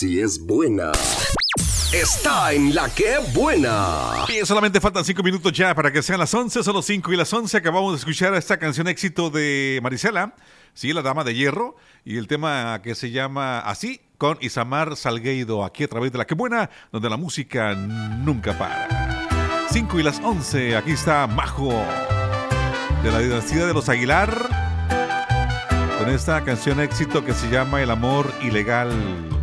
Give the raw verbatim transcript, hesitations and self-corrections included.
si es buena, está en La Que Buena. Y solamente faltan cinco minutos ya para que sean las once, son los cinco y las once. Acabamos de escuchar esta canción éxito de Marisela, sí, la dama de hierro, y el tema que se llama Así, con Isamar Salgueido, aquí a través de La Que Buena, donde la música nunca para. cinco y las once, aquí está Majo, de la dinastía de los Aguilar, con esta canción éxito que se llama El amor ilegal.